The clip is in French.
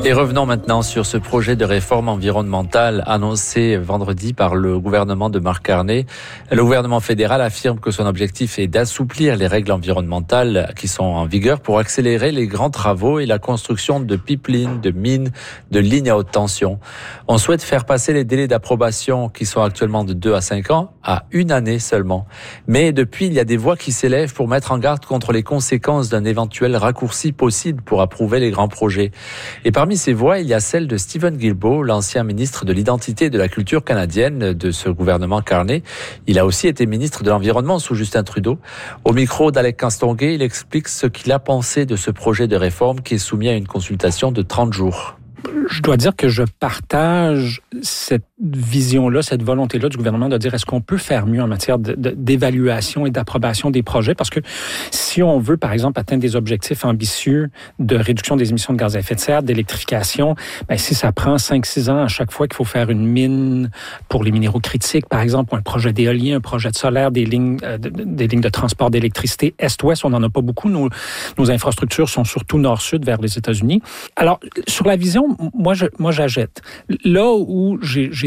Et revenons maintenant sur ce projet de réforme environnementale annoncé vendredi par le gouvernement de Marc Carney. Le gouvernement fédéral affirme que son objectif est d'assouplir les règles environnementales qui sont en vigueur pour accélérer les grands travaux et la construction de pipelines, de mines, de lignes à haute tension. On souhaite faire passer les délais d'approbation qui sont actuellement de 2 à 5 ans à 1 année seulement. Mais depuis, il y a des voix qui s'élèvent pour mettre en garde contre les conséquences d'un éventuel raccourci possible pour approuver les grands projets. Et parmi ces voix, il y a celle de Steven Guilbeault, l'ancien ministre de l'Identité et de la Culture canadienne de ce gouvernement Carney. Il a aussi été ministre de l'Environnement sous Justin Trudeau. Au micro d'Alec Castonguay, il explique ce qu'il a pensé de ce projet de réforme qui est soumis à une consultation de 30 jours. Je dois dire que je partage cette vision-là, cette volonté-là du gouvernement de dire est-ce qu'on peut faire mieux en matière d'évaluation et d'approbation des projets? Parce que si on veut, par exemple, atteindre des objectifs ambitieux de réduction des émissions de gaz à effet de serre, d'électrification, si ça prend 5-6 ans à chaque fois qu'il faut faire une mine pour les minéraux critiques, par exemple, ou un projet d'éolien, un projet de solaire, des lignes de transport d'électricité Est-Ouest, on n'en a pas beaucoup. Nos infrastructures sont surtout nord-sud vers les États-Unis. Alors, sur la vision, moi j'achète. Là où j'ai